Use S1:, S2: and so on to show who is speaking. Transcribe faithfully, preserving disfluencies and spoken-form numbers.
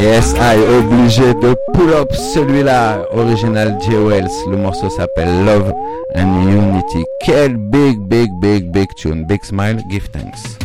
S1: Yes, I obligé de pull up celui-là, original J Wells. Le morceau s'appelle Love and Unity. Quel big, big, big, big tune. Big smile, give thanks.